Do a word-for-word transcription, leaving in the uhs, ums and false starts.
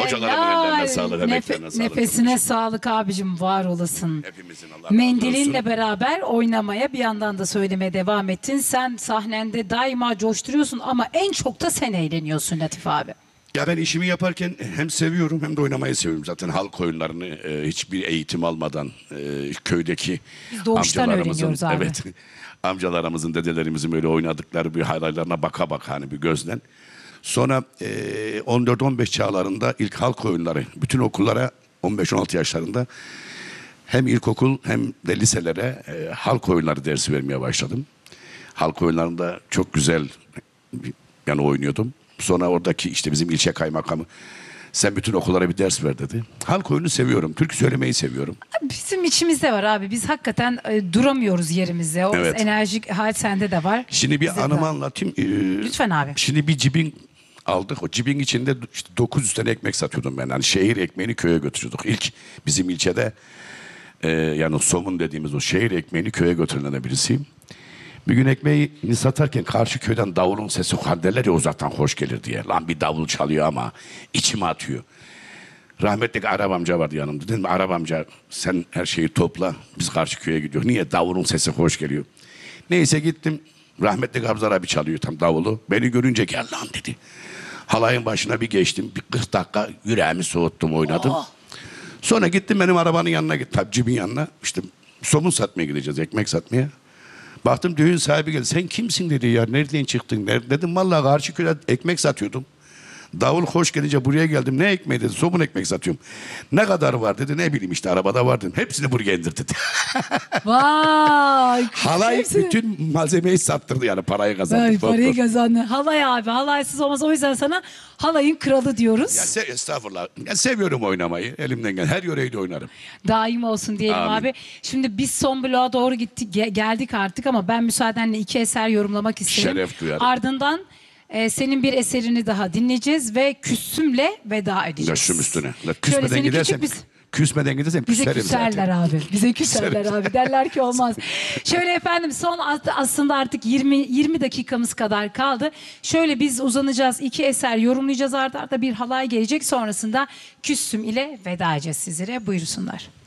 Hocalarımın ellerine sağlık, Nefe- emeklerine sağlık. Nefesine sağlık abicim, var olasın. Hepimizin Allah razı Mendilinle olsun. beraber oynamaya, bir yandan da söylemeye devam ettin. Sen sahnende daima coşturuyorsun ama en çok da sen eğleniyorsun Latif abi. Ya ben işimi yaparken hem seviyorum hem de oynamayı seviyorum. Zaten halk oyunlarını e, hiçbir eğitim almadan e, köydeki Biz doğuştan amcalarımızın, öğreniyoruz abi. evet, amcalarımızın, dedelerimizin böyle oynadıkları bir halaylarına baka baka hani bir gözden. Sonra e, on dört on beş çağlarında ilk halk oyunları bütün okullara on beş on altı yaşlarında hem ilkokul hem de liselere e, halk oyunları dersi vermeye başladım. Halk oyunlarında çok güzel yani oynuyordum. Sonra oradaki işte bizim ilçe kaymakamı sen bütün okullara bir ders ver dedi. Halk oyunu seviyorum. Türkü söylemeyi seviyorum. Bizim içimizde var abi. Biz hakikaten e, duramıyoruz yerimizde. O Evet. enerjik hal sende de var. Şimdi bir Bizde de anımı var. anlatayım. Ee, Lütfen abi. Şimdi bir cibin aldık. O cibin içinde işte dokuz yüz tane ekmek satıyordum ben. Yani şehir ekmeğini köye götürüyorduk. İlk bizim ilçede e, yani somun dediğimiz o şehir ekmeğini köye götürülen birisiyim. Bir gün ekmeğini satarken karşı köyden davulun sesi derler ya, uzaktan hoş gelir diye. Lan bir davul çalıyor ama içime atıyor. Rahmetli Arap amca vardı yanımda. Dedim Arap amca sen her şeyi topla. Biz karşı köye gidiyoruz. Niye? Davulun sesi hoş geliyor. Neyse gittim. Rahmetli Gabzar abi çalıyor tam davulu. Beni görünce gel lan dedi. Halayın başına bir geçtim. Bir kırk dakika yüreğimi soğuttum, oynadım. Oh. Sonra gittim benim arabanın yanına gittim. Tabii cibin yanına. İşte somun satmaya gideceğiz. Ekmek satmaya. Baktım düğün sahibi geldi. Sen kimsin dedi ya. Nereden çıktın? Nerede? Dedim vallahi karşı köyde ekmek satıyordum. Davul hoş gelince buraya geldim. Ne ekmeği dedi. Somun ekmek satıyorum. Ne kadar var dedi. Ne bileyim işte arabada var dedim. Hepsini buraya indir dedi. Vay. Halay Hepsini- bütün malzemeyi sattırdı yani parayı kazandı. Ay, Bak, parayı bak. kazandı. Halay abi. Halaysız olmaz. O yüzden sana halayın kralı diyoruz. Ya se- estağfurullah. Ya seviyorum oynamayı. Elimden gelen her yöreyi de oynarım. Daim olsun diyelim Amin. abi. Şimdi biz son bloğa doğru gittik, ge- geldik artık ama ben müsaadenle iki eser yorumlamak isterim. Şeref duyarım. Ardından e, senin bir eserini daha dinleyeceğiz ve küssümle veda edeceğiz. Yaşım üstüne. La, Şöyle küsmeden seni gidersem, küçük biz... küsmeden gidersem Bize küserim küserler zaten. abi. Bize küserler abi. Derler ki olmaz. Şöyle efendim, son aslında artık yirmi yirmi dakikamız kadar kaldı. Şöyle biz uzanacağız. İki eser yorumlayacağız. Arda arda bir halay gelecek. Sonrasında küssüm ile veda edeceğiz sizlere. Buyursunlar.